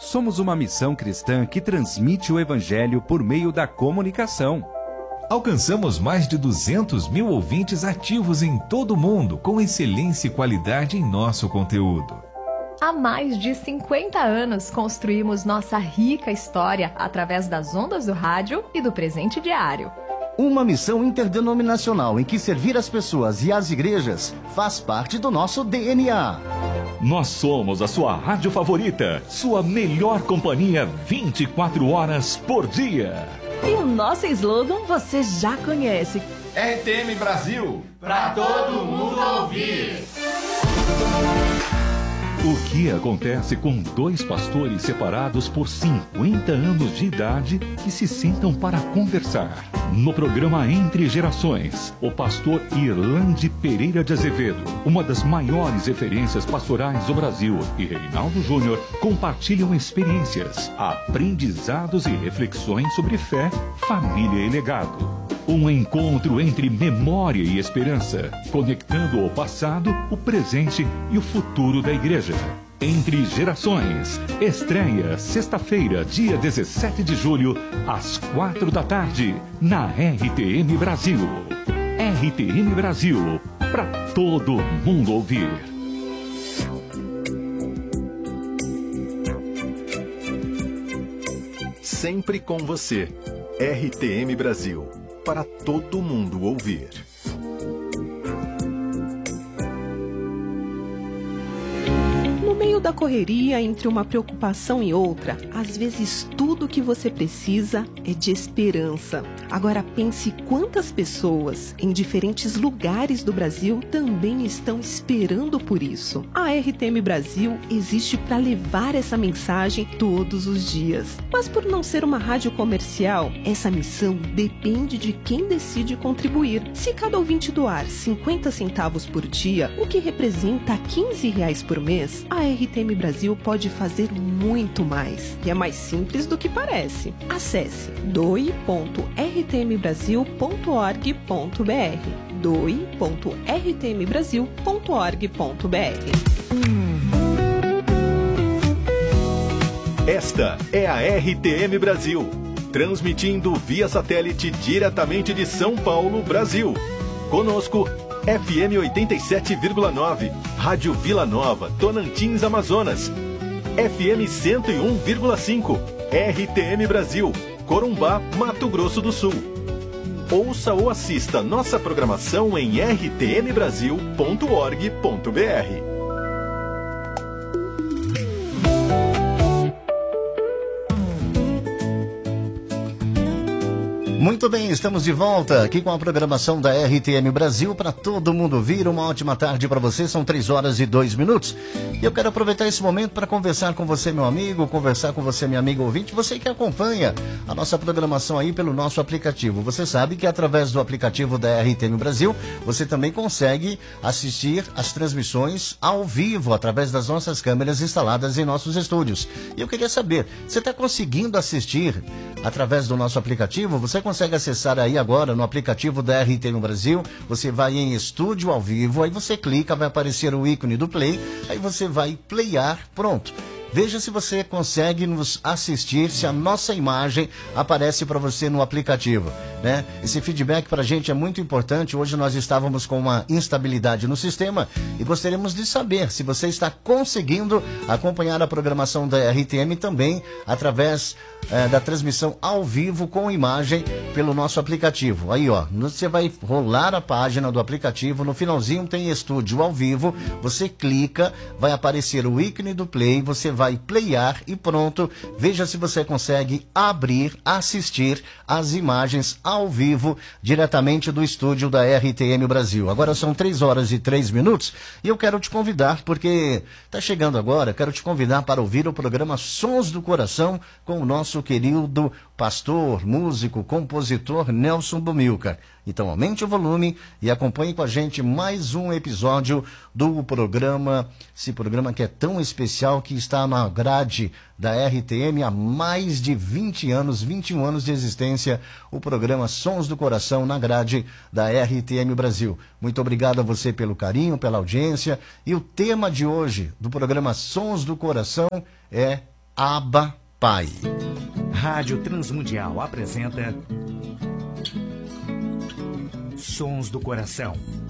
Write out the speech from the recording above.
Somos uma missão cristã que transmite o Evangelho por meio da comunicação. Alcançamos mais de 200 mil ouvintes ativos em todo o mundo, com excelência e qualidade em nosso conteúdo. Há mais de 50 anos construímos nossa rica história através das ondas do rádio e do presente diário. Uma missão interdenominacional em que servir as pessoas e as igrejas faz parte do nosso DNA. Nós somos a sua rádio favorita, sua melhor companhia 24 horas por dia. E o nosso slogan você já conhece. RTM Brasil, pra todo mundo ouvir. O que acontece com dois pastores separados por 50 anos de idade que se sentam para conversar? No programa Entre Gerações, o pastor Irlande Pereira de Azevedo, uma das maiores referências pastorais do Brasil, e Reinaldo Júnior compartilham experiências, aprendizados e reflexões sobre fé, família e legado. Um encontro entre memória e esperança, conectando o passado, o presente e o futuro da igreja. Entre Gerações, estreia sexta-feira, dia 17 de julho, às 4 da tarde, na RTM Brasil. RTM Brasil, para todo mundo ouvir. Sempre com você, RTM Brasil. Para todo mundo ouvir. No meio da correria, entre uma preocupação e outra, às vezes tudo o que você precisa é de esperança. Agora pense quantas pessoas em diferentes lugares do Brasil também estão esperando por isso. A RTM Brasil existe para levar essa mensagem todos os dias. Mas por não ser uma rádio comercial, essa missão depende de quem decide contribuir. Se cada ouvinte doar 50 centavos por dia, o que representa R$15 por mês, a RTM Brasil pode fazer muito mais. E é mais simples do que parece. Acesse doe.rtmbrasil.org.br doe.rtmbrasil.org.br. Esta é a RTM Brasil, transmitindo via satélite diretamente de São Paulo, Brasil. Conosco, FM 87,9, Rádio Vila Nova, Tonantins, Amazonas. FM 101,5, RTM Brasil, Corumbá, Mato Grosso do Sul. Ouça ou assista nossa programação em rtmbrasil.org.br. Muito bem, estamos de volta aqui com a programação da RTM Brasil para todo mundo ouvir. Uma ótima tarde para você, são 3h02. E eu quero aproveitar esse momento para conversar com você, meu amigo, conversar com você, minha amiga ouvinte, você que acompanha a nossa programação aí pelo nosso aplicativo. Você sabe que através do aplicativo da RTM Brasil, você também consegue assistir as transmissões ao vivo, através das nossas câmeras instaladas em nossos estúdios. E eu queria saber, você está conseguindo assistir através do nosso aplicativo? Você consegue acessar aí agora no aplicativo da RTM Brasil, você vai em estúdio ao vivo, aí você clica, vai aparecer o ícone do play, aí você vai playar, pronto. Veja se você consegue nos assistir, se a nossa imagem aparece para você no aplicativo, né? Esse feedback para a gente é muito importante. Hoje nós estávamos com uma instabilidade no sistema e gostaríamos de saber se você está conseguindo acompanhar a programação da RTM também através da transmissão ao vivo com imagem pelo nosso aplicativo. Aí, ó, você vai rolar a página do aplicativo, no finalzinho tem estúdio ao vivo, você clica, vai aparecer o ícone do play, você vai playar e pronto. Veja se você consegue abrir, assistir as imagens ao vivo diretamente do estúdio da RTM Brasil. Agora são 3h03 e eu quero te convidar, porque está chegando agora, quero te convidar para ouvir o programa Sons do Coração com o nosso querido pastor, músico, compositor Nelson Bumilcar. Então aumente o volume e acompanhe com a gente mais um episódio do programa, esse programa que é tão especial, que está na grade da RTM há mais de 20 anos, 21 anos de existência, o programa Sons do Coração na grade da RTM Brasil. Muito obrigado a você pelo carinho, pela audiência, e o tema de hoje do programa Sons do Coração é Abba Pai. Rádio Transmundial apresenta Sons do Coração.